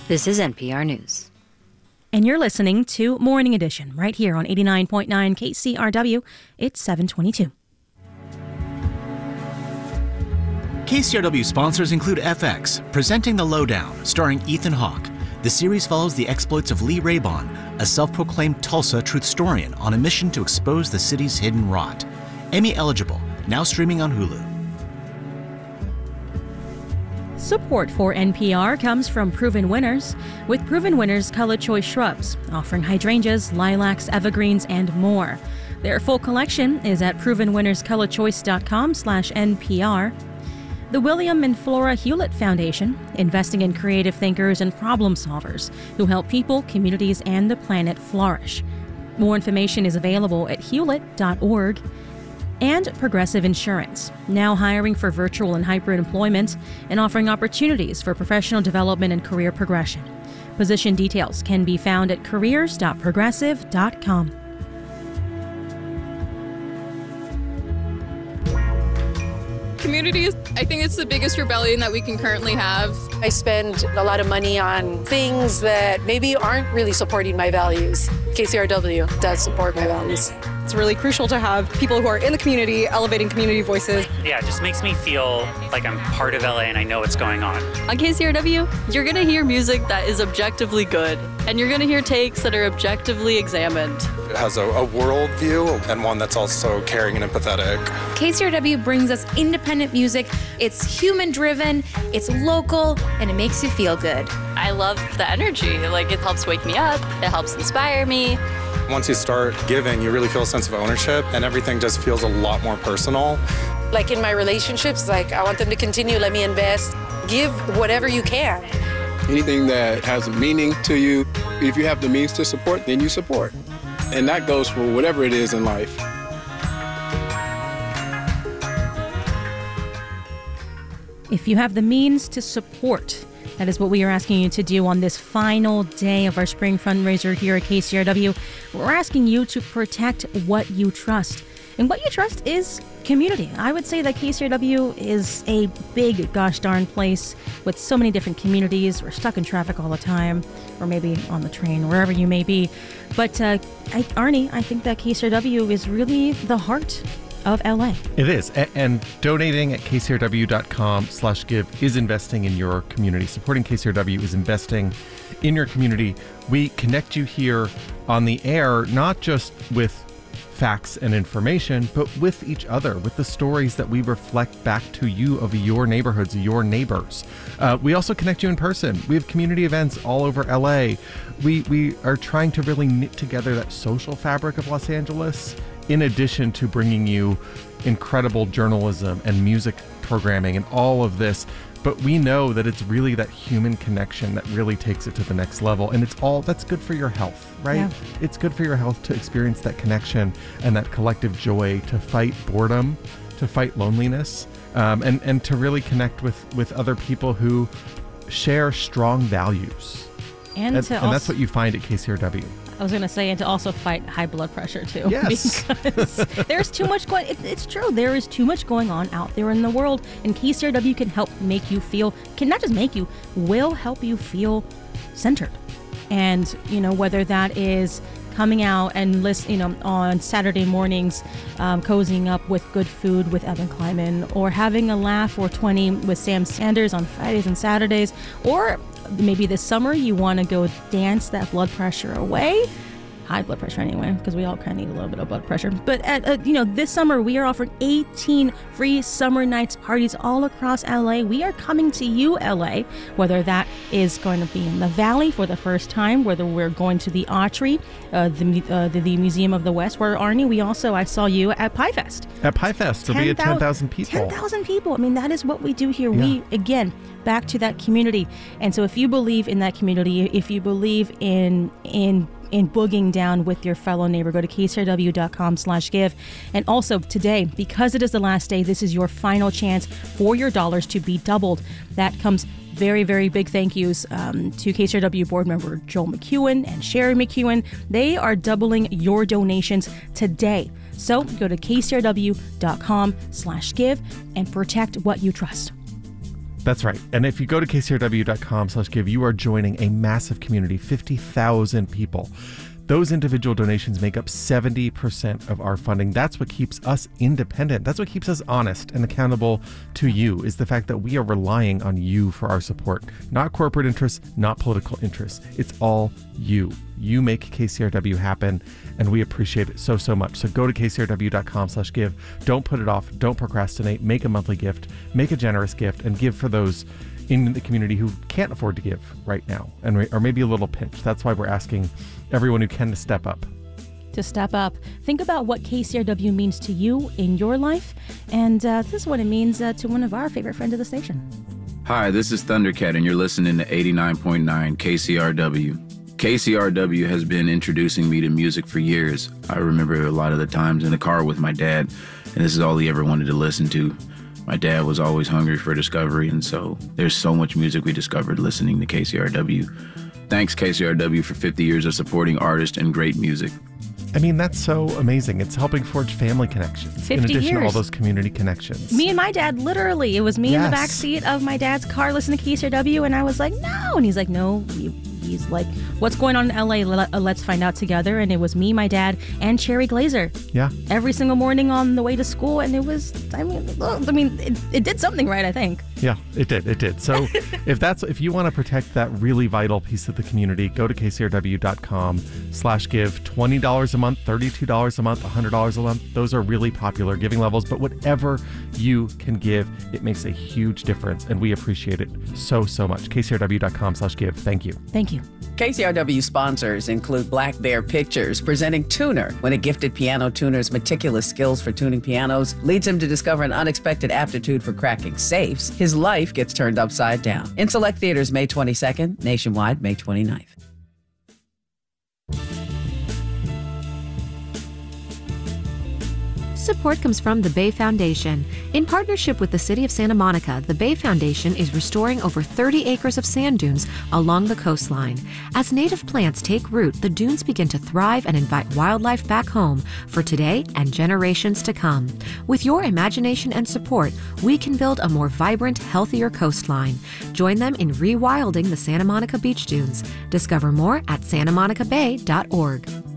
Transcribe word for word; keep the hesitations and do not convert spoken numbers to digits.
This is N P R News. And you're listening to Morning Edition right here on eighty-nine point nine K C R W. It's seven twenty-two. K C R W sponsors include F X, presenting The Lowdown, starring Ethan Hawke. The series follows the exploits of Lee Raybon, a self-proclaimed Tulsa truthstorian on a mission to expose the city's hidden rot. Emmy eligible, now streaming on Hulu. Support for N P R comes from Proven Winners, with Proven Winners Color Choice Shrubs, offering hydrangeas, lilacs, evergreens, and more. Their full collection is at proven winners color choice dot com slash N P R. The William and Flora Hewlett Foundation, investing in creative thinkers and problem solvers who help people, communities, and the planet flourish. More information is available at hewlett dot org. And Progressive Insurance, now hiring for virtual and hybrid employment and offering opportunities for professional development and career progression. Position details can be found at careers dot progressive dot com. Communities, I think it's the biggest rebellion that we can currently have. I spend a lot of money on things that maybe aren't really supporting my values. K C R W does support my values. It's really crucial to have people who are in the community elevating community voices. Yeah, it just makes me feel like I'm part of L A and I know what's going on. On K C R W, you're going to hear music that is objectively good, and you're going to hear takes that are objectively examined. It has a, a world view and one that's also caring and empathetic. K C R W brings us independent music. It's human-driven, it's local, and it makes you feel good. I love the energy. Like, it helps wake me up, it helps inspire me. Once you start giving, you really feel a sense of ownership, and everything just feels a lot more personal. Like in my relationships, like I want them to continue, let me invest, give whatever you can. Anything that has a meaning to you, if you have the means to support, then you support. And that goes for whatever it is in life. If you have the means to support, that is what we are asking you to do on this final day of our spring fundraiser here at K C R W. We're asking you to protect what you trust. And what you trust is community. I would say that K C R W is a big gosh darn place with so many different communities. We're stuck in traffic all the time, or maybe on the train, wherever you may be. But uh, I, Arnie, I think that K C R W is really the heart of L A. It is. A- and donating at K C R W dot com slash give is investing in your community. Supporting K C R W is investing in your community. We connect you here on the air, not just with facts and information, but with each other, with the stories that we reflect back to you of your neighborhoods, your neighbors. Uh, we also connect you in person. We have community events all over L A. We, we are trying to really knit together that social fabric of Los Angeles, in addition to bringing you incredible journalism and music programming and all of this. But we know that it's really that human connection that really takes it to the next level. And it's all that's good for your health, right? Yeah. It's good for your health to experience that connection and that collective joy, to fight boredom, to fight loneliness, um, and, and to really connect with, with other people who share strong values. And, and, to and also- that's what you find at K C R W. I was going to say, and to also fight high blood pressure, too. Yes. Because there's too much going, it, it's true, there is too much going on out there in the world, and K C R W can help make you feel, can not just make you, will help you feel centered. And, you know, whether that is coming out and list, you know, on Saturday mornings, um, cozying up with good food with Evan Kleiman, or having a laugh or twenty with Sam Sanders on Fridays and Saturdays, or maybe this summer you want to go dance that blood pressure away. High blood pressure anyway, because we all kind of need a little bit of blood pressure. But at, uh, you know, this summer we are offering eighteen free summer nights parties all across L A. We are coming to you, L A, whether that is going to be in the Valley for the first time, whether we're going to the Autry, uh, the, uh, the the Museum of the West, where Arnie, we also I saw you at Pie Fest. At Pie Fest, there'll be at ten thousand people. ten thousand people. I mean, that is what we do here. Yeah. We again back to that community. And so if you believe in that community, if you believe in in in booging down with your fellow neighbor, go to K C R W dot com slash give. And also today, because it is the last day, this is your final chance for your dollars to be doubled. That comes very, very big thank yous um, to K C R W board member Joel McEwen and Sherry McEwen. They are doubling your donations today. So go to K C R W dot com slash give and protect what you trust. That's right. And if you go to K C R W dot com slash give, you are joining a massive community, fifty thousand people. Those individual donations make up seventy percent of our funding. That's what keeps us independent. That's what keeps us honest and accountable to you, is the fact that we are relying on you for our support. Not corporate interests, not political interests. It's all you. You make K C R W happen, and we appreciate it so, so much. So go to K C R W dot com slash give. Don't put it off. Don't procrastinate. Make a monthly gift. Make a generous gift, and give for those in the community who can't afford to give right now, and or maybe a little pinch. That's why we're asking everyone who can to step up. To step up. Think about what K C R W means to you in your life, and uh, this is what it means uh, to one of our favorite friends of the station. Hi, this is Thundercat, and you're listening to eighty-nine point nine K C R W. K C R W has been introducing me to music for years. I remember a lot of the times in the car with my dad, and this is all he ever wanted to listen to. My dad was always hungry for discovery, and so there's so much music we discovered listening to K C R W. Thanks, K C R W, for fifty years of supporting artists and great music. I mean, that's so amazing. It's helping forge family connections in addition years. to all those community connections. Me and my dad, literally, it was me yes. in the back seat of my dad's car listening to K C R W, and I was like, no. And he's like, no. He's like, what's going on in L A? Let's find out together. And it was me, my dad, and Cherry Glazer. Yeah. Every single morning on the way to school. And it was, I mean, look, I mean, it, it did something right, I think. Yeah, it did. It did. So if that's if you want to protect that really vital piece of the community, go to K C R W dot com slash give. twenty dollars a month, thirty-two dollars a month, one hundred dollars a month. Those are really popular giving levels. But whatever you can give, it makes a huge difference. And we appreciate it so, so much. K C R W dot com slash give. Thank you. Thank you. K C R W sponsors include Black Bear Pictures, presenting Tuner. When a gifted piano tuner's meticulous skills for tuning pianos leads him to discover an unexpected aptitude for cracking safes, his life gets turned upside down. In select theaters May twenty-second, nationwide May twenty-ninth. Support comes from the Bay Foundation. In partnership with the City of Santa Monica, the Bay Foundation is restoring over thirty acres of sand dunes along the coastline. As native plants take root, the dunes begin to thrive and invite wildlife back home for today and generations to come. With your imagination and support, we can build a more vibrant, healthier coastline. Join them in rewilding the Santa Monica beach dunes. Discover more at santa monica bay dot org.